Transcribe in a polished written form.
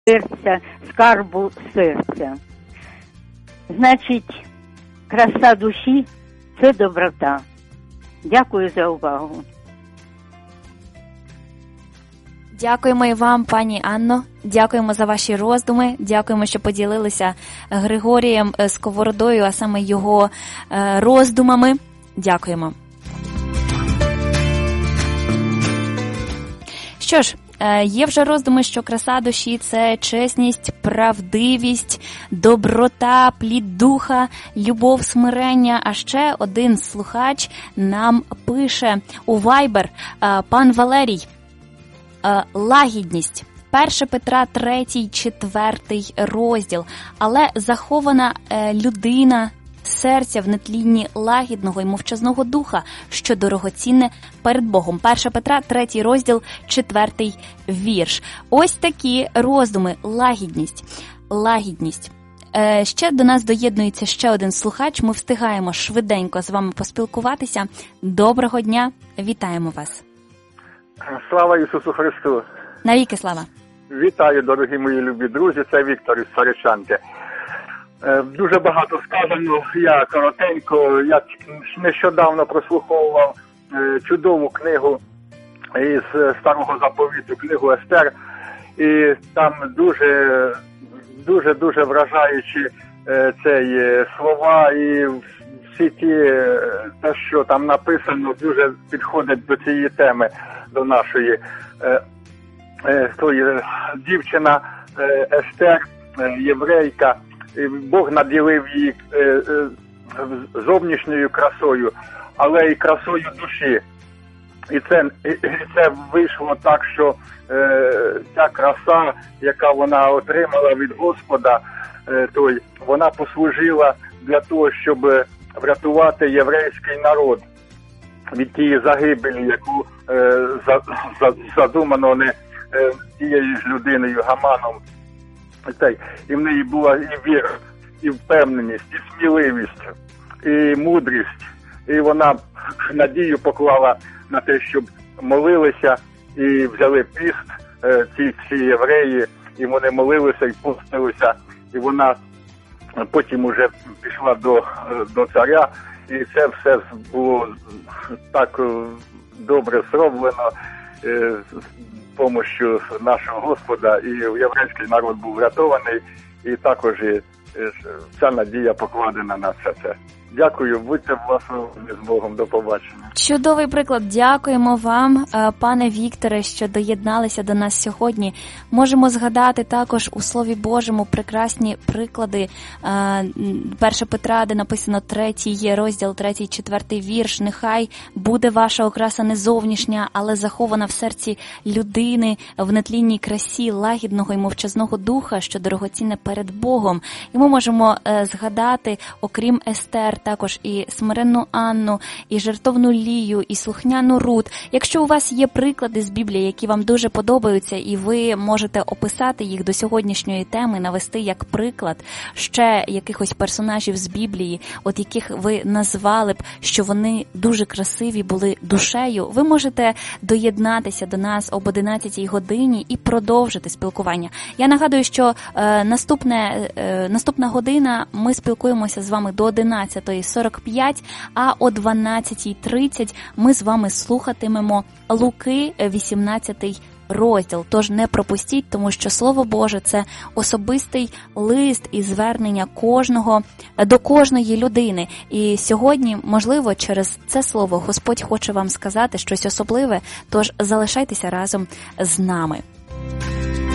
серця, скарбу серця. Значить, краса душі – це доброта. Дякую за увагу. Дякуємо і вам, пані Анно. Дякуємо за ваші роздуми. Дякуємо, що поділилися Григорієм Сковородою, а саме його роздумами. Дякуємо. Що ж, є вже роздуми, що краса душі – це чесність, правдивість, доброта, плід духа, любов, смирення. А ще один слухач нам пише у Viber, пан Валерій, лагідність. 1 Петра 3, 4 розділ. Але захована людина серця в нетлінні лагідного і мовчазного духа, що дорогоцінне перед Богом. 1 Петра 3 розділ, 4 вірш. Ось такі роздуми. Лагідність. Ще до нас доєднується ще один слухач. Ми встигаємо швиденько з вами поспілкуватися. Доброго дня. Вітаємо вас. Слава Ісусу Христу! Навіки слава! Вітаю, дорогі мої любі друзі, це Віктор із Саричанки. Дуже багато сказано, я коротенько, я нещодавно прослуховував чудову книгу із Старого Заповіту, книгу Естер, і там дуже вражаючі слова, і всі те, що там написано, дуже підходить до цієї теми, до нашої. Дівчина Естер, єврейка, Бог наділив її зовнішньою красою, але й красою душі. І це вийшло так, що ця краса, яка вона отримала від Господа, вона послужила для того, щоб врятувати єврейський народ від тієї загибелі, яку задумано не тією ж людиною, Гаманом. І в неї була і віра, і впевненість, і сміливість, і мудрість. І вона надію поклала на те, щоб молилися і взяли піст ці всі євреї, і вони молилися і постилися. І вона потім уже пішла до царя, і це все було так добре зроблено з допомогою нашого Господа, і єврейський народ був врятований, і також ця надія покладена на все це. Дякую, будьте благословені з Богом, до побачення. Чудовий приклад, дякуємо вам, пане Вікторе, що доєдналися до нас сьогодні. Можемо згадати також у Слові Божому прекрасні приклади. 1 Петра, де написано 3 розділ, 3-4 вірш. Нехай буде ваша окраса не зовнішня, але захована в серці людини, в нетлінній красі лагідного і мовчазного духа, що дорогоцінне перед Богом. І ми можемо згадати, окрім Естер, також і смиренну Анну, і жертовну Лію, і слухняну Рут. Якщо у вас є приклади з Біблії, які вам дуже подобаються, і ви можете описати їх до сьогоднішньої теми, навести як приклад ще якихось персонажів з Біблії, от яких ви назвали б, що вони дуже красиві були душею, ви можете доєднатися до нас об 11 годині і продовжити спілкування. Я нагадую, що наступна година ми спілкуємося з вами до 11:45, а о 12:30 ми з вами слухатимемо Луки, 18 розділ. Тож не пропустіть, тому що Слово Боже – це особистий лист і звернення до кожної людини. І сьогодні, можливо, через це слово Господь хоче вам сказати щось особливе, тож залишайтеся разом з нами.